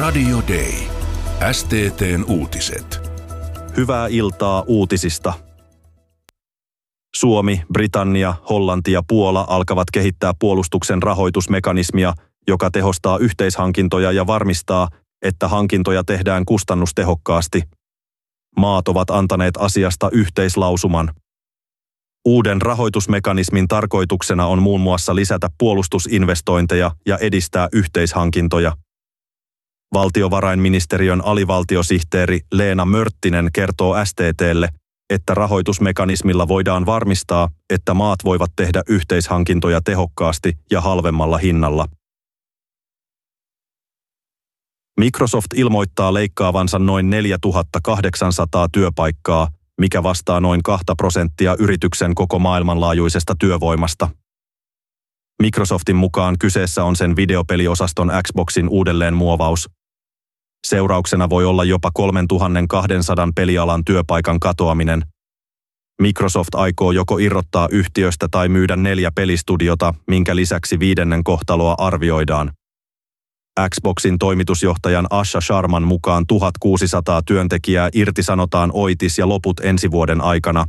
Radio Day. STT:n uutiset. Hyvää iltaa uutisista. Suomi, Britannia, Hollanti ja Puola alkavat kehittää puolustuksen rahoitusmekanismia, joka tehostaa yhteishankintoja ja varmistaa, että hankintoja tehdään kustannustehokkaasti. Maat ovat antaneet asiasta yhteislausuman. Uuden rahoitusmekanismin tarkoituksena on muun muassa lisätä puolustusinvestointeja ja edistää yhteishankintoja. Valtiovarainministeriön alivaltiosihteeri Leena Mörttinen kertoo STT:lle, että rahoitusmekanismilla voidaan varmistaa, että maat voivat tehdä yhteishankintoja tehokkaasti ja halvemmalla hinnalla. Microsoft ilmoittaa leikkaavansa noin 4800 työpaikkaa, mikä vastaa noin 2% yrityksen koko maailmanlaajuisesta työvoimasta. Microsoftin mukaan kyseessä on sen videopeliosaston Xboxin uudelleenmuovaus. Seurauksena voi olla jopa 3200 pelialan työpaikan katoaminen. Microsoft aikoo joko irrottaa yhtiöstä tai myydä 4 pelistudiota, minkä lisäksi 5. kohtaloa arvioidaan. Xboxin toimitusjohtajan Asha Sharman mukaan 1600 työntekijää irtisanotaan oitis ja loput ensi vuoden aikana.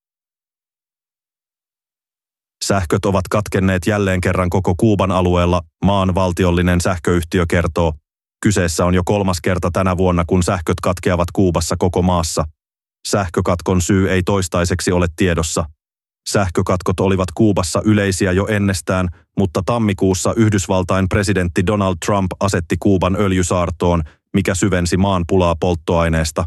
Sähköt ovat katkenneet jälleen kerran koko Kuuban alueella, maan valtiollinen sähköyhtiö kertoo. Kyseessä on jo 3. kerta tänä vuonna, kun sähköt katkeavat Kuubassa koko maassa. Sähkökatkon syy ei toistaiseksi ole tiedossa. Sähkökatkot olivat Kuubassa yleisiä jo ennestään, mutta tammikuussa Yhdysvaltain presidentti Donald Trump asetti Kuuban öljysaartoon, mikä syvensi maan pulaa polttoaineesta.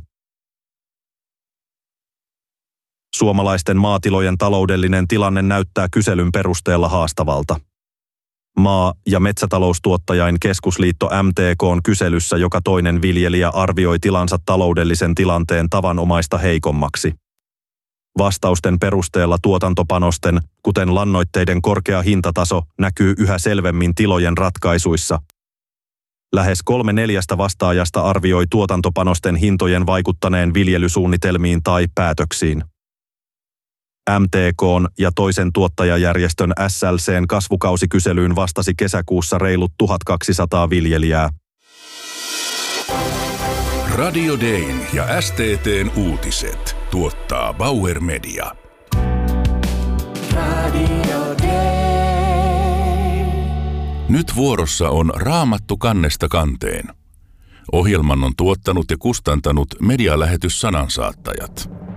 Suomalaisten maatilojen taloudellinen tilanne näyttää kyselyn perusteella haastavalta. Maa- ja metsätaloustuottajain keskusliitto MTK:n kyselyssä joka toinen viljelijä arvioi tilansa taloudellisen tilanteen tavanomaista heikommaksi. Vastausten perusteella tuotantopanosten, kuten lannoitteiden korkea hintataso, näkyy yhä selvemmin tilojen ratkaisuissa. Lähes 3/4 vastaajasta arvioi tuotantopanosten hintojen vaikuttaneen viljelysuunnitelmiin tai päätöksiin. MTK:n ja toisen tuottajajärjestön SLC:n kasvukausikyselyyn vastasi kesäkuussa reilut 1200 viljelijää. Radio Dayn ja STT:n uutiset tuottaa Bauer Media. Radio Day. Nyt vuorossa on Raamattu kannesta kanteen. Ohjelman on tuottanut ja kustantanut medialähetys Sanansaattajat.